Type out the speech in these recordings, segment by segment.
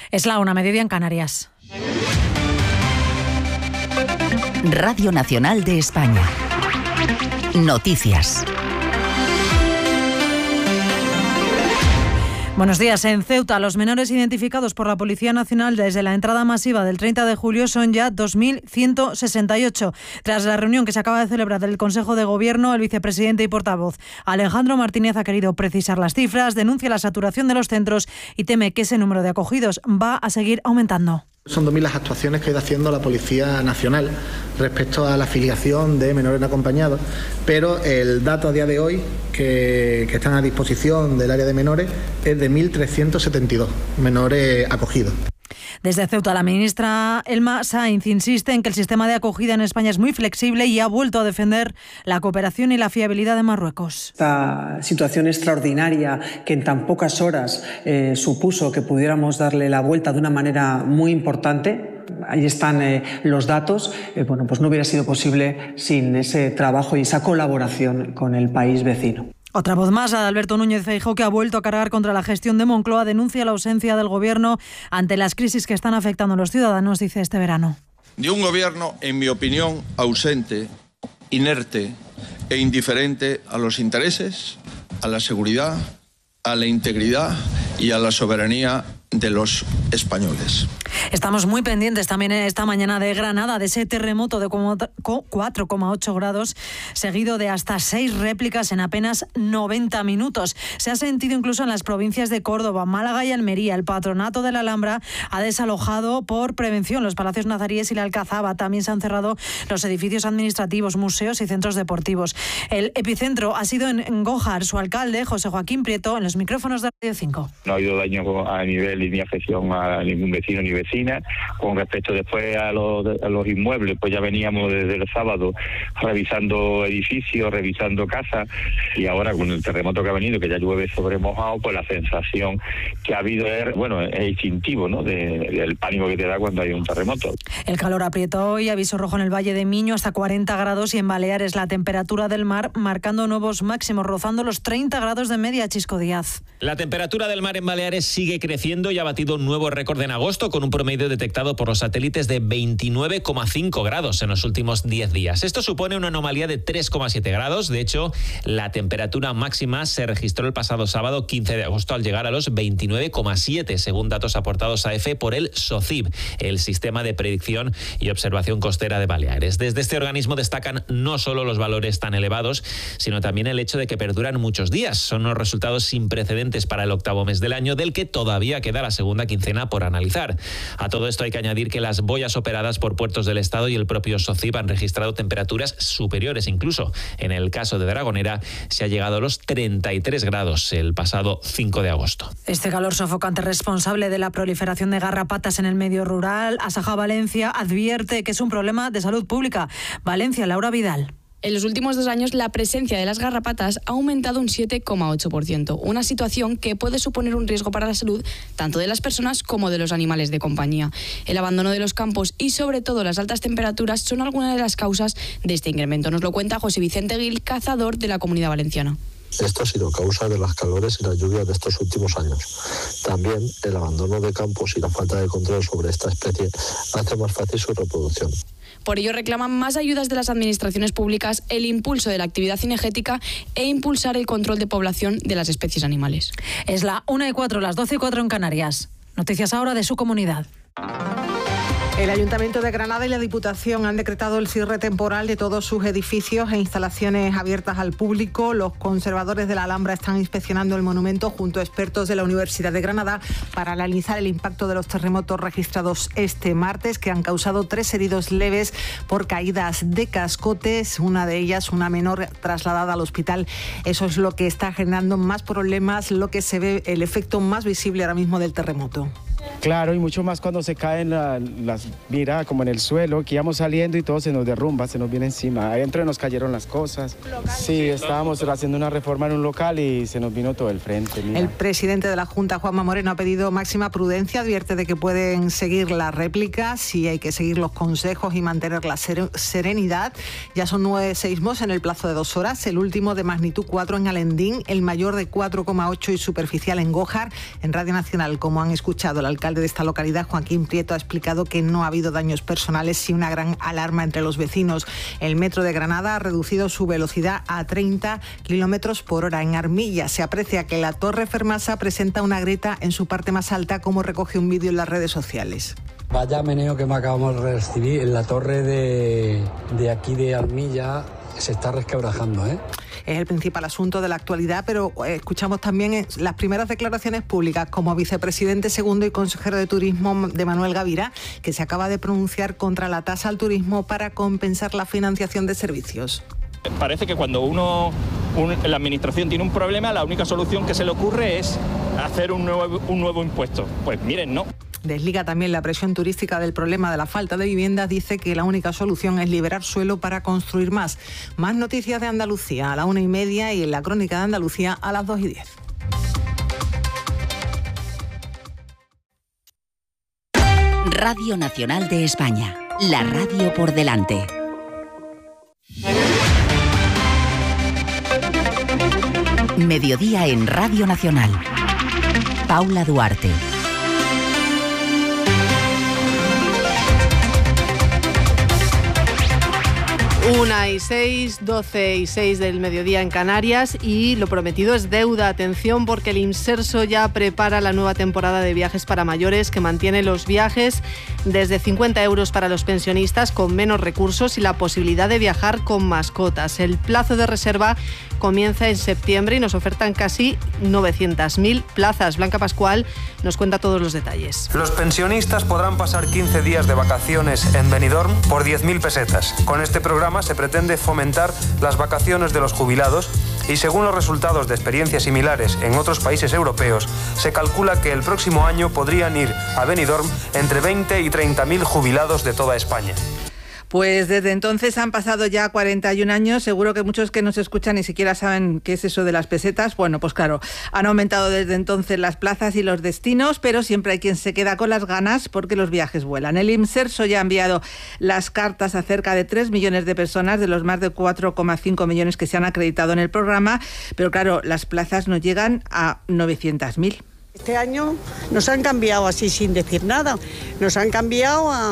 Es la 1:30 en Canarias. Radio Nacional de España. Noticias. Buenos días. En Ceuta, los menores identificados por la Policía Nacional desde la entrada masiva del 30 de julio son ya 2.168. Tras la reunión que se acaba de celebrar del Consejo de Gobierno, el vicepresidente y portavoz Alejandro Martínez ha querido precisar las cifras, denuncia la saturación de los centros y teme que ese número de acogidos va a seguir aumentando. Son 2.000 las actuaciones que ha ido haciendo la Policía Nacional respecto a la afiliación de menores no acompañados, pero el dato a día de hoy que están a disposición del área de menores es de 1.372 menores acogidos. Desde Ceuta, la ministra Elma Sainz insiste en que el sistema de acogida en España es muy flexible y ha vuelto a defender la cooperación y la fiabilidad de Marruecos. Esta situación extraordinaria que en tan pocas horas supuso que pudiéramos darle la vuelta de una manera muy importante. Ahí están los datos. Pues no hubiera sido posible sin ese trabajo y esa colaboración con el país vecino. Otra voz más, la de Alberto Núñez Feijóo, que ha vuelto a cargar contra la gestión de Moncloa, denuncia la ausencia del Gobierno ante las crisis que están afectando a los ciudadanos, dice este verano. De un Gobierno, en mi opinión, ausente, inerte e indiferente a los intereses, a la seguridad, a la integridad y a la soberanía de los españoles. Estamos muy pendientes también esta mañana de Granada, de ese terremoto de 4,8 grados, seguido de hasta 6 réplicas en apenas 90 minutos. Se ha sentido incluso en las provincias de Córdoba, Málaga y Almería. El Patronato de la Alhambra ha desalojado por prevención los palacios nazaríes y la Alcazaba. También se han cerrado los edificios administrativos, museos y centros deportivos. El epicentro ha sido en Gójar. Su alcalde, José Joaquín Prieto, en los micrófonos de Radio 5. No ha habido daño a nivel ni afección a ningún vecino ni vecina. Con respecto después a los inmuebles, pues ya veníamos desde el sábado revisando edificios, revisando casas, y ahora con el terremoto que ha venido, que ya llueve sobre mojado, pues la sensación que ha habido es instintivo, ¿no? Del pánico que te da cuando hay un terremoto. El calor aprieta hoy, aviso rojo en el Valle de Miño hasta 40 grados y en Baleares la temperatura del mar marcando nuevos máximos, rozando los 30 grados de media. Chisco Díaz. La temperatura del mar en Baleares sigue creciendo y ha batido un nuevo récord en agosto con un promedio detectado por los satélites de 29,5 grados en los últimos 10 días. Esto supone una anomalía de 3,7 grados. De hecho, la temperatura máxima se registró el pasado sábado 15 de agosto al llegar a los 29,7, según datos aportados a EFE por el SOCIB, el Sistema de Predicción y Observación Costera de Baleares. Desde este organismo destacan no solo los valores tan elevados, sino también el hecho de que perduran muchos días. Son unos resultados sin precedentes para el octavo mes del año, del que todavía queda la segunda quincena por analizar. A todo esto hay que añadir que las boyas operadas por puertos del Estado y el propio SOCIB han registrado temperaturas superiores. Incluso en el caso de Dragonera se ha llegado a los 33 grados el pasado 5 de agosto. Este calor sofocante, responsable de la proliferación de garrapatas en el medio rural, Asaja Valencia advierte que es un problema de salud pública. Valencia, Laura Vidal. En los últimos 2 años, la presencia de las garrapatas ha aumentado un 7,8%, una situación que puede suponer un riesgo para la salud tanto de las personas como de los animales de compañía. El abandono de los campos y, sobre todo, las altas temperaturas son algunas de las causas de este incremento. Nos lo cuenta José Vicente Gil, cazador de la Comunidad Valenciana. Esto ha sido causa de las calores y las lluvias de estos últimos años. También el abandono de campos y la falta de control sobre esta especie hace más fácil su reproducción. Por ello reclaman más ayudas de las administraciones públicas, el impulso de la actividad cinegética e impulsar el control de población de las especies animales. Es la 1:04, las 12:04 en Canarias. Noticias ahora de su comunidad. El Ayuntamiento de Granada y la Diputación han decretado el cierre temporal de todos sus edificios e instalaciones abiertas al público. Los conservadores de la Alhambra están inspeccionando el monumento junto a expertos de la Universidad de Granada para analizar el impacto de los terremotos registrados este martes, que han causado 3 heridos leves por caídas de cascotes, una de ellas, una menor, trasladada al hospital. Eso es lo que está generando más problemas, lo que se ve el efecto más visible ahora mismo del terremoto. Claro, y mucho más cuando se caen las mira, como en el suelo, que íbamos saliendo y todo se nos derrumba, se nos viene encima. Adentro nos cayeron las cosas. Sí, estábamos haciendo una reforma en un local y se nos vino todo el frente. Mira. El presidente de la Junta, Juanma Moreno, ha pedido máxima prudencia, advierte de que pueden seguir las réplicas y hay que seguir los consejos y mantener la serenidad. Ya son 9 seísmos en el plazo de 2 horas, el último de magnitud 4 en Alendín, el mayor de 4,8 y superficial en Gójar. En Radio Nacional, como han escuchado, el alcalde alcalde de esta localidad, Joaquín Prieto, ha explicado que no ha habido daños personales, sí una gran alarma entre los vecinos. El metro de Granada ha reducido su velocidad a 30 kilómetros por hora. En Armilla se aprecia que la Torre Fermasa presenta una grieta en su parte más alta, como recoge un vídeo en las redes sociales. Vaya meneo que me acabamos de recibir en la torre de aquí de Armilla. Se está resquebrajando, ¿eh? Es el principal asunto de la actualidad, pero escuchamos también las primeras declaraciones públicas como vicepresidente segundo y consejero de Turismo de Manuel Gavira, que se acaba de pronunciar contra la tasa al turismo para compensar la financiación de servicios. Parece que cuando la administración tiene un problema, la única solución que se le ocurre es hacer un nuevo impuesto. Pues miren, no. Desliga también la presión turística del problema de la falta de viviendas. Dice que la única solución es liberar suelo para construir más. Más noticias de Andalucía a la 1:30 y en la Crónica de Andalucía a las 2:10. Radio Nacional de España. La radio por delante. Mediodía en Radio Nacional. Paula Duarte. 1:06, 12:06 del mediodía en Canarias, y lo prometido es deuda. Atención, porque el Imserso ya prepara la nueva temporada de viajes para mayores, que mantiene los viajes desde 50 euros para los pensionistas con menos recursos y la posibilidad de viajar con mascotas. El plazo de reserva comienza en septiembre y nos ofertan casi 900.000 plazas. Blanca Pascual nos cuenta todos los detalles. Los pensionistas podrán pasar 15 días de vacaciones en Benidorm por 10.000 pesetas. Con este programa se pretende fomentar las vacaciones de los jubilados y, según los resultados de experiencias similares en otros países europeos, se calcula que el próximo año podrían ir a Benidorm entre 20 y 30.000 jubilados de toda España. Pues desde entonces han pasado ya 41 años, seguro que muchos que nos escuchan ni siquiera saben qué es eso de las pesetas. Bueno, pues claro, han aumentado desde entonces las plazas y los destinos, pero siempre hay quien se queda con las ganas porque los viajes vuelan. El Imserso ya ha enviado las cartas a cerca de 3 millones de personas de los más de 4,5 millones que se han acreditado en el programa, pero claro, las plazas no llegan a 900.000. Este año nos han cambiado así sin decir nada, nos han cambiado a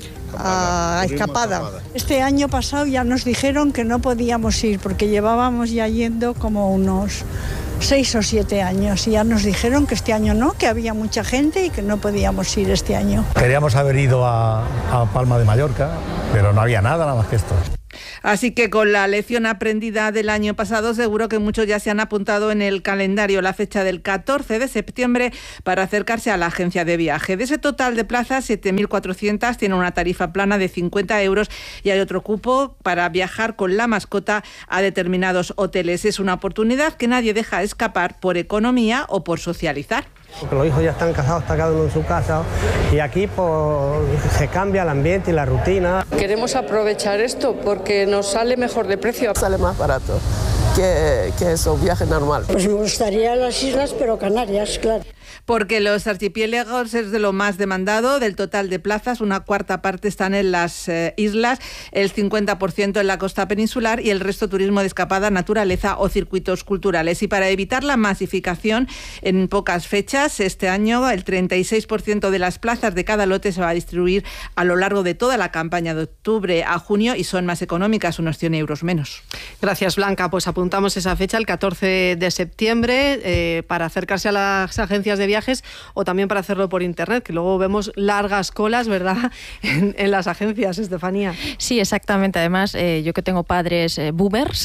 escapada. Este año pasado ya nos dijeron que no podíamos ir porque llevábamos ya yendo como unos 6 o 7 años y ya nos dijeron que este año no, que había mucha gente y que no podíamos ir este año. Queríamos haber ido a Palma de Mallorca, pero no había nada más que esto. Así que con la lección aprendida del año pasado, seguro que muchos ya se han apuntado en el calendario la fecha del 14 de septiembre para acercarse a la agencia de viaje. De ese total de plazas, 7.400 tienen una tarifa plana de 50 euros y hay otro cupo para viajar con la mascota a determinados hoteles. Es una oportunidad que nadie deja escapar por economía o por socializar. Porque los hijos ya están casados, está cada uno en su casa y aquí pues, se cambia el ambiente y la rutina. Queremos aprovechar esto porque nos sale mejor de precio. Sale más barato que eso, viaje normal. Pues me gustaría las islas, pero Canarias, claro. Porque los archipiélagos es de lo más demandado. Del total de plazas, una cuarta parte están en las islas, el 50% en la costa peninsular y el resto turismo de escapada, naturaleza o circuitos culturales. Y para evitar la masificación en pocas fechas, este año el 36% de las plazas de cada lote se va a distribuir a lo largo de toda la campaña de octubre a junio y son más económicas, unos 100 euros menos. Gracias, Blanca. Pues apuntamos esa fecha, el 14 de septiembre, para acercarse a las agencias de viajes o también para hacerlo por internet, que luego vemos largas colas, ¿verdad?, en las agencias, Estefanía. Sí, exactamente. Además, yo que tengo padres boomers,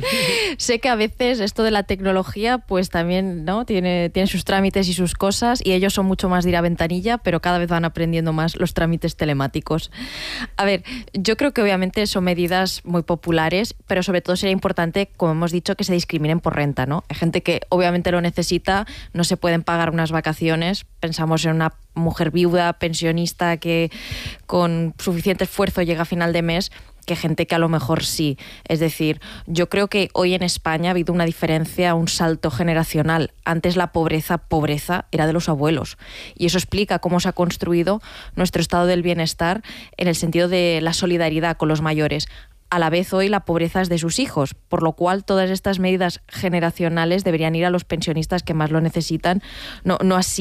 sé que a veces esto de la tecnología pues también, ¿no?, tiene sus trámites y sus cosas, y ellos son mucho más de ir a ventanilla, pero cada vez van aprendiendo más los trámites telemáticos. A ver, yo creo que obviamente son medidas muy populares, pero sobre todo sería importante, como hemos dicho, que se discriminen por renta, ¿no? Hay gente que obviamente lo necesita, no se pueden pagar unas vacaciones. Pensamos en una mujer viuda, pensionista, que con suficiente esfuerzo llega a final de mes, que gente que a lo mejor sí. Es decir, yo creo que hoy en España ha habido una diferencia, un salto generacional. Antes la pobreza era de los abuelos. Y eso explica cómo se ha construido nuestro estado del bienestar en el sentido de la solidaridad con los mayores. A la vez hoy la pobreza es de sus hijos, por lo cual todas estas medidas generacionales deberían ir a los pensionistas que más lo necesitan, no así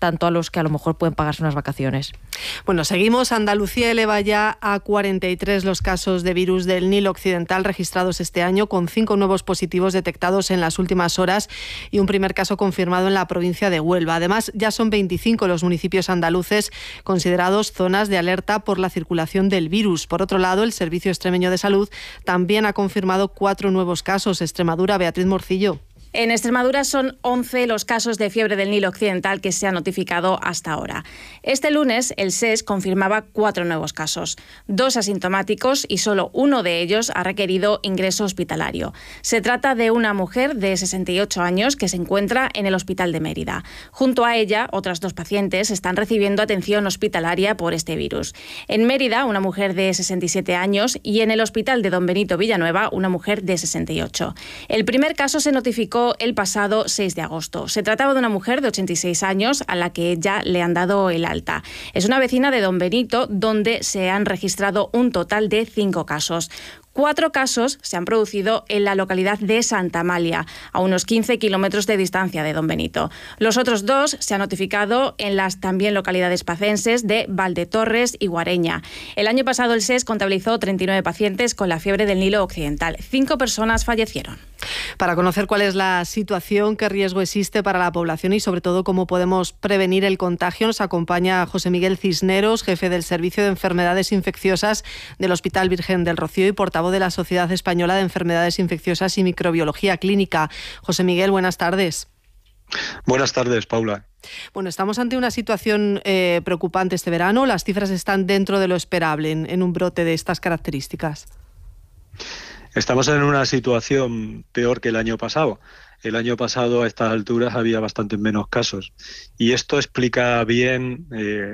tanto a los que a lo mejor pueden pagarse unas vacaciones. Bueno, seguimos. Andalucía eleva ya a 43 los casos de virus del Nilo Occidental registrados este año, con 5 nuevos positivos detectados en las últimas horas y un primer caso confirmado en la provincia de Huelva. Además, ya son 25 los municipios andaluces considerados zonas de alerta por la circulación del virus. Por otro lado, el Servicio Extremeño de Salud también ha confirmado 4 nuevos casos. Extremadura, Beatriz Morcillo. En Extremadura son 11 los casos de fiebre del Nilo Occidental que se han notificado hasta ahora. Este lunes el SES confirmaba 4 nuevos casos, 2 asintomáticos y solo uno de ellos ha requerido ingreso hospitalario. Se trata de una mujer de 68 años que se encuentra en el Hospital de Mérida. Junto a ella, otras 2 pacientes están recibiendo atención hospitalaria por este virus. En Mérida, una mujer de 67 años y en el Hospital de Don Benito Villanueva, una mujer de 68. El primer caso se notificó el pasado 6 de agosto. Se trataba de una mujer de 86 años a la que ya le han dado el alta. Es una vecina de Don Benito, donde se han registrado un total de 5 casos. 4 casos se han producido en la localidad de Santa Amalia, a unos 15 kilómetros de distancia de Don Benito. Los otros 2 se han notificado en las también localidades pacenses de Valdetorres y Guareña. El año pasado el SES contabilizó 39 pacientes con la fiebre del Nilo Occidental. 5 personas fallecieron. Para conocer cuál es la situación, qué riesgo existe para la población y sobre todo cómo podemos prevenir el contagio, nos acompaña José Miguel Cisneros, jefe del Servicio de Enfermedades Infecciosas del Hospital Virgen del Rocío y portavoz de la Sociedad Española de Enfermedades Infecciosas y Microbiología Clínica. José Miguel, buenas tardes. Buenas tardes, Paula. Bueno, estamos ante una situación preocupante este verano. Las cifras están dentro de lo esperable en un brote de estas características. Estamos en una situación peor que el año pasado. El año pasado a estas alturas había bastantes menos casos y esto explica bien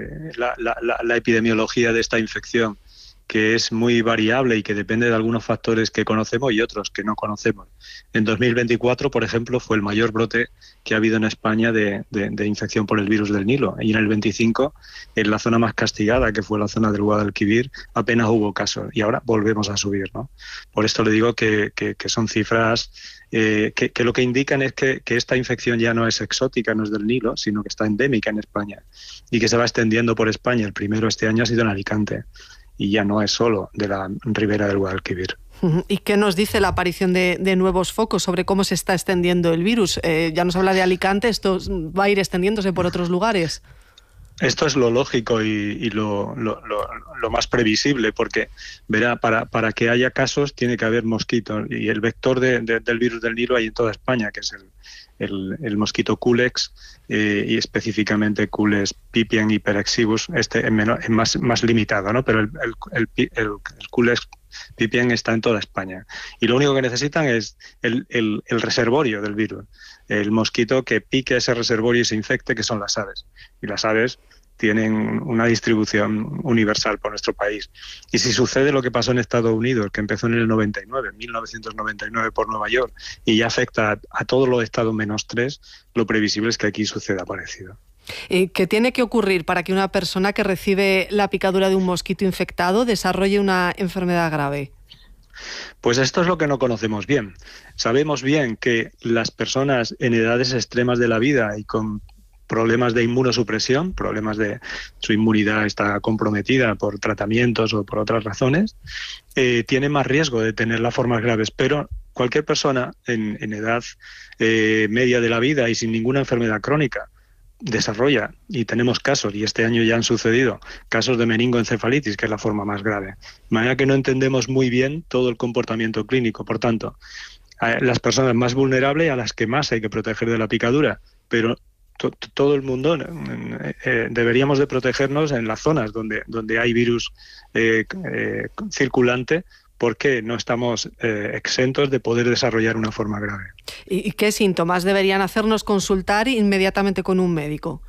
la epidemiología de esta infección, que es muy variable y que depende de algunos factores que conocemos y otros que no conocemos. En 2024, por ejemplo, fue el mayor brote que ha habido en España de infección por el virus del Nilo. Y en el 25, en la zona más castigada, que fue la zona del Guadalquivir, apenas hubo casos. Y ahora volvemos a subir, ¿no? Por esto le digo que son cifras que lo que indican es que esta infección ya no es exótica, no es del Nilo, sino que está endémica en España y que se va extendiendo por España. El primero este año ha sido en Alicante. Y ya no es solo de la ribera del Guadalquivir. ¿Y qué nos dice la aparición de nuevos focos sobre cómo se está extendiendo el virus? Ya nos habla de Alicante, ¿esto va a ir extendiéndose por otros lugares? Esto es lo lógico y lo más previsible, porque verá, para que haya casos tiene que haber mosquitos, y el vector del virus del Nilo hay en toda España, que es el mosquito Culex, y específicamente Culex pipiens hyperexivus, este es más limitado, ¿no? Pero el Culex pipiens está en toda España. Y lo único que necesitan es el reservorio del virus, el mosquito que pique ese reservorio y se infecte, que son las aves. Y las aves tienen una distribución universal por nuestro país. Y si sucede lo que pasó en Estados Unidos, que empezó en el 1999 por Nueva York, y ya afecta a todos los estados menos 3, lo previsible es que aquí suceda parecido. ¿Qué tiene que ocurrir para que una persona que recibe la picadura de un mosquito infectado desarrolle una enfermedad grave? Pues esto es lo que no conocemos bien. Sabemos bien que las personas en edades extremas de la vida y con problemas de inmunosupresión, problemas de su inmunidad está comprometida por tratamientos o por otras razones, tienen más riesgo de tener las formas graves, pero cualquier persona en edad media de la vida y sin ninguna enfermedad crónica desarrolla, y tenemos casos, y este año ya han sucedido, casos de meningoencefalitis, que es la forma más grave. De manera que no entendemos muy bien todo el comportamiento clínico. Por tanto, las personas más vulnerables a las que más hay que proteger de la picadura, pero todo el mundo deberíamos de protegernos en las zonas donde hay virus circulante, porque no estamos exentos de poder desarrollar una forma grave. ¿Y qué síntomas deberían hacernos consultar inmediatamente con un médico?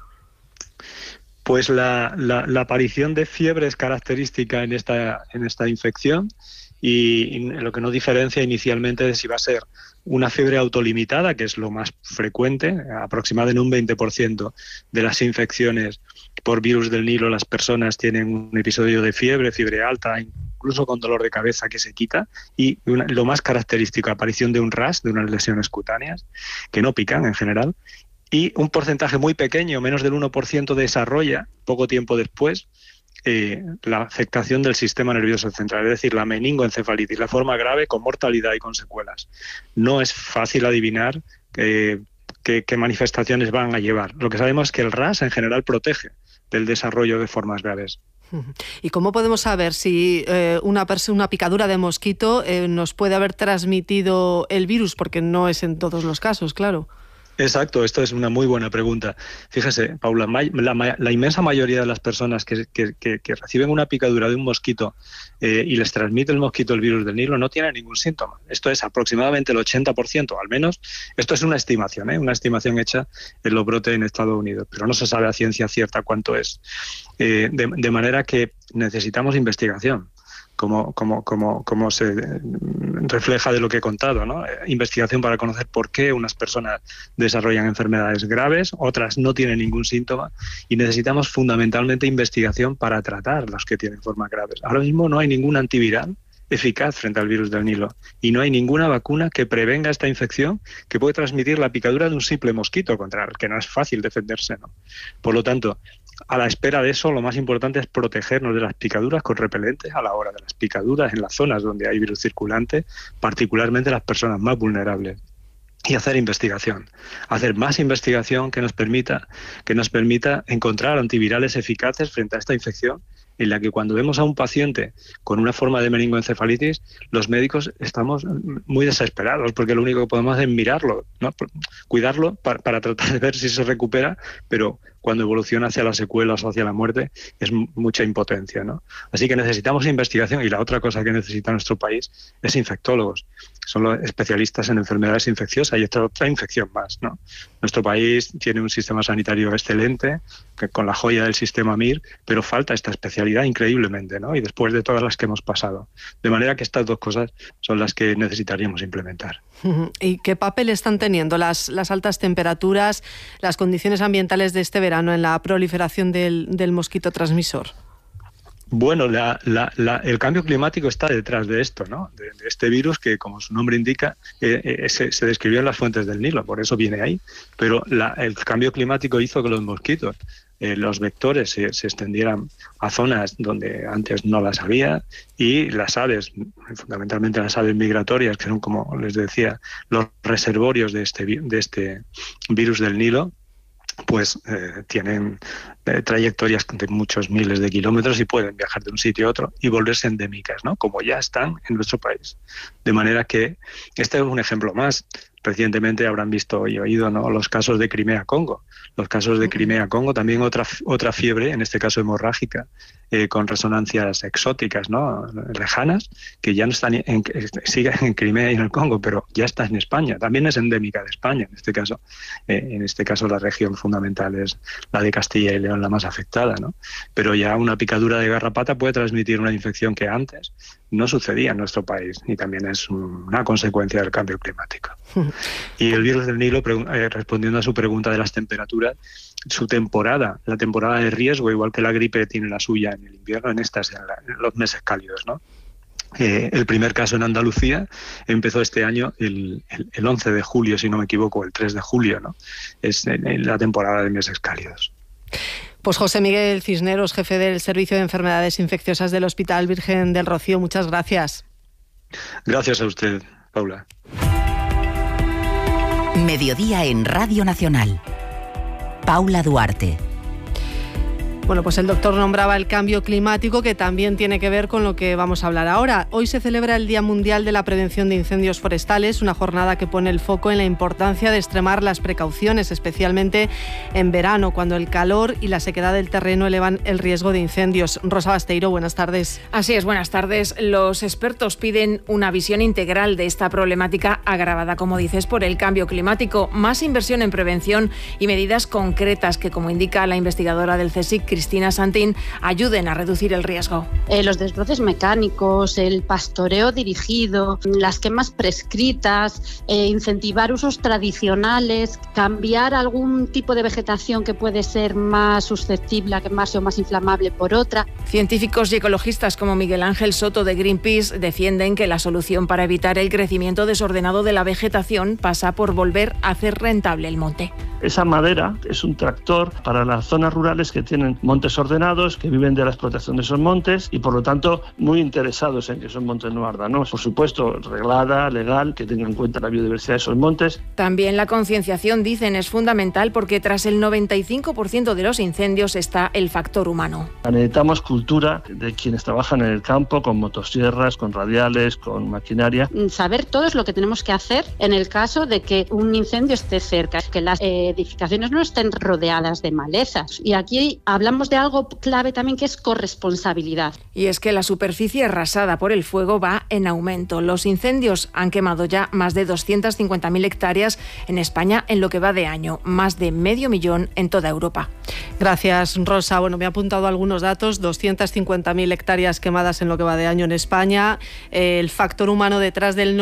Pues la aparición de fiebre es característica en esta infección, y lo que nos diferencia inicialmente es si va a ser una fiebre autolimitada, que es lo más frecuente, aproximadamente en un 20% de las infecciones por virus del Nilo las personas tienen un episodio de fiebre alta, incluso con dolor de cabeza que se quita, y lo más característico, aparición de un rash, de unas lesiones cutáneas, que no pican en general, y un porcentaje muy pequeño, menos del 1%, desarrolla poco tiempo después la afectación del sistema nervioso central, es decir, la meningoencefalitis, la forma grave con mortalidad y con secuelas. No es fácil adivinar qué manifestaciones van a llevar. Lo que sabemos es que el RAS en general protege del desarrollo de formas graves. ¿Y cómo podemos saber si una picadura de mosquito nos puede haber transmitido el virus? Porque no es en todos los casos, claro. Exacto, esto es una muy buena pregunta. Fíjese, Paula, la inmensa mayoría de las personas que reciben una picadura de un mosquito y les transmite el mosquito el virus del Nilo no tienen ningún síntoma. Esto es aproximadamente el 80%, al menos. Esto es una estimación hecha en los brotes en Estados Unidos, pero no se sabe a ciencia cierta cuánto es. De manera que necesitamos investigación. Como se refleja de lo que he contado, ¿no? Investigación para conocer por qué unas personas desarrollan enfermedades graves, otras no tienen ningún síntoma, y necesitamos fundamentalmente investigación para tratar las que tienen formas graves. Ahora mismo no hay ningún antiviral eficaz frente al virus del Nilo y no hay ninguna vacuna que prevenga esta infección que puede transmitir la picadura de un simple mosquito contra el que no es fácil defenderse, ¿no? Por lo tanto, a la espera de eso, lo más importante es protegernos de las picaduras con repelentes a la hora de las picaduras en las zonas donde hay virus circulante, particularmente las personas más vulnerables. Y hacer investigación, hacer más investigación que nos permita encontrar antivirales eficaces frente a esta infección, en la que cuando vemos a un paciente con una forma de meningoencefalitis, los médicos estamos muy desesperados, porque lo único que podemos hacer es mirarlo, ¿no? Cuidarlo para tratar de ver si se recupera, pero cuando evoluciona hacia las secuelas o hacia la muerte es mucha impotencia, ¿no? Así que necesitamos investigación, y la otra cosa que necesita nuestro país es infectólogos. Son los especialistas en enfermedades infecciosas y otra infección más, ¿no? Nuestro país tiene un sistema sanitario excelente, con la joya del sistema MIR, pero falta esta especialidad increíblemente, ¿no? Y después de todas las que hemos pasado. De manera que estas dos cosas son las que necesitaríamos implementar. ¿Y qué papel están teniendo las altas temperaturas, las condiciones ambientales de este verano en la proliferación del mosquito transmisor? Bueno, el cambio climático está detrás de esto, ¿no? De este virus que, como su nombre indica, se describió en las fuentes del Nilo, por eso viene ahí. Pero el cambio climático hizo que los mosquitos, los vectores, se extendieran a zonas donde antes no las había, y las aves, fundamentalmente las aves migratorias, que son, como les decía, los reservorios de este virus del Nilo, pues tienen trayectorias de muchos miles de kilómetros y pueden viajar de un sitio a otro y volverse endémicas, ¿no? Como ya están en nuestro país. De manera que este es un ejemplo más. Recientemente habrán visto y oído, ¿no?, los casos de Crimea-Congo. Los casos de Crimea-Congo, también otra fiebre, en este caso hemorrágica, con resonancias exóticas, ¿no?, lejanas, que ya no están siguen en Crimea y en el Congo, pero ya está en España. También es endémica de España, en este caso. En este caso la región fundamental es la de Castilla y León, la más afectada, ¿no? Pero ya una picadura de garrapata puede transmitir una infección que antes no sucedía en nuestro país, y también es una consecuencia del cambio climático. Y el virus del Nilo, respondiendo a su pregunta de las temperaturas, la temporada de riesgo, igual que la gripe tiene la suya en el invierno, en los meses cálidos, ¿no? El primer caso en Andalucía empezó este año el 11 de julio, si no me equivoco, el 3 de julio, ¿no? Es en la temporada de meses cálidos. Pues José Miguel Cisneros, jefe del Servicio de Enfermedades Infecciosas del Hospital Virgen del Rocío, muchas gracias. Gracias a usted, Paula. Mediodía en Radio Nacional. Paula Duarte. Bueno, pues el doctor nombraba el cambio climático, que también tiene que ver con lo que vamos a hablar ahora. Hoy se celebra el Día Mundial de la Prevención de Incendios Forestales, una jornada que pone el foco en la importancia de extremar las precauciones, especialmente en verano, cuando el calor y la sequedad del terreno elevan el riesgo de incendios. Rosa Basteiro, buenas tardes. Así es, buenas tardes. Los expertos piden una visión integral de esta problemática agravada, como dices, por el cambio climático, más inversión en prevención y medidas concretas que, como indica la investigadora del CSIC, Cristina Santín ayuden a reducir el riesgo. Los desbroces mecánicos, el pastoreo dirigido, las quemas prescritas, incentivar usos tradicionales, cambiar algún tipo de vegetación que puede ser más susceptible a quemarse o más inflamable por otra. Científicos y ecologistas como Miguel Ángel Soto de Greenpeace defienden que la solución para evitar el crecimiento desordenado de la vegetación pasa por volver a hacer rentable el monte. Esa madera es un tractor para las zonas rurales que tienen montes ordenados, que viven de la explotación de esos montes y por lo tanto muy interesados en que esos montes no ardan, ¿no? Por supuesto, reglada, legal, que tenga en cuenta la biodiversidad de esos montes. También la concienciación, dicen, es fundamental porque tras el 95% de los incendios está el factor humano. Necesitamos cultura de quienes trabajan en el campo, con motosierras, con radiales, con maquinaria. Saber todo es lo que tenemos que hacer en el caso de que un incendio esté cerca, que las edificaciones no estén rodeadas de malezas. Y aquí hablamos de algo clave también, que es corresponsabilidad. Y es que la superficie arrasada por el fuego va en aumento. Los incendios han quemado ya más de 250.000 hectáreas en España en lo que va de año, más de 500.000 en toda Europa. Gracias, Rosa. Bueno, me he apuntado algunos datos: 250.000 hectáreas quemadas en lo que va de año en España. El factor humano detrás del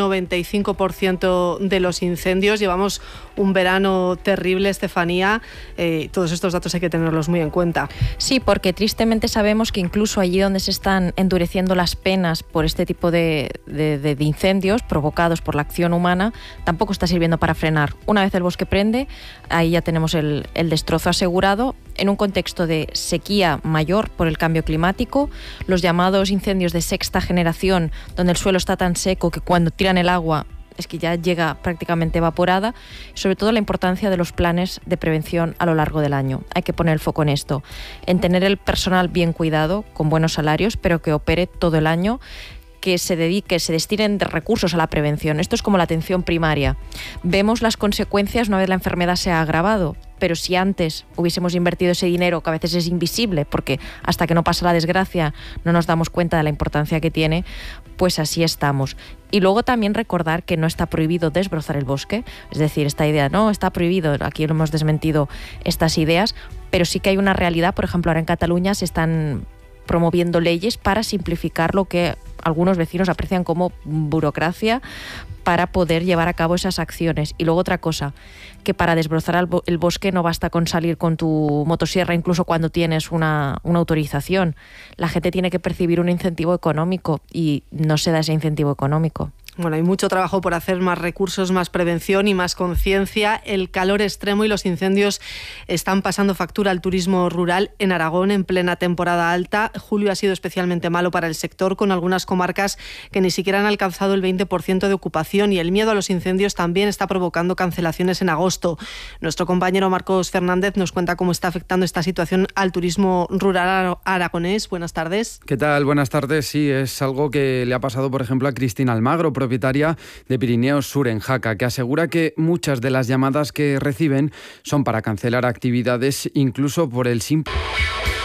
95% de los incendios. Llevamos un verano terrible, Estefanía. Todos estos datos hay que tenerlos muy en cuenta. Sí, porque tristemente sabemos que incluso allí donde se están endureciendo las penas por este tipo de incendios provocados por la acción humana, tampoco está sirviendo para frenar. Una vez el bosque prende, ahí ya tenemos el destrozo asegurado. En un contexto de sequía mayor por el cambio climático, los llamados incendios de sexta generación, donde el suelo está tan seco que cuando tiran el agua es que ya llega prácticamente evaporada, sobre todo la importancia de los planes de prevención a lo largo del año. Hay que poner el foco en esto, en tener el personal bien cuidado, con buenos salarios, pero que opere todo el año, que se destinen de recursos a la prevención. Esto es como la atención primaria. Vemos las consecuencias una vez la enfermedad se ha agravado, pero si antes hubiésemos invertido ese dinero, que a veces es invisible, porque hasta que no pasa la desgracia no nos damos cuenta de la importancia que tiene, pues así estamos. Y luego también recordar que no está prohibido desbrozar el bosque, es decir, esta idea, no, está prohibido, aquí lo hemos desmentido estas ideas, pero sí que hay una realidad. Por ejemplo, ahora en Cataluña se están promoviendo leyes para simplificar lo que algunos vecinos aprecian como burocracia para poder llevar a cabo esas acciones. Y luego otra cosa, que para desbrozar el bosque no basta con salir con tu motosierra incluso cuando tienes una autorización. La gente tiene que percibir un incentivo económico y no se da ese incentivo económico. Bueno, hay mucho trabajo por hacer, más recursos, más prevención y más conciencia. El calor extremo y los incendios están pasando factura al turismo rural en Aragón en plena temporada alta. Julio ha sido especialmente malo para el sector, con algunas comarcas que ni siquiera han alcanzado el 20% de ocupación, y el miedo a los incendios también está provocando cancelaciones en agosto. Nuestro compañero Marcos Fernández nos cuenta cómo está afectando esta situación al turismo rural aragonés. Buenas tardes. ¿Qué tal? Buenas tardes. Sí, es algo que le ha pasado, por ejemplo, a Cristina Almagro, propietaria de Pirineos Sur en Jaca, que asegura que muchas de las llamadas que reciben son para cancelar actividades, incluso por el simple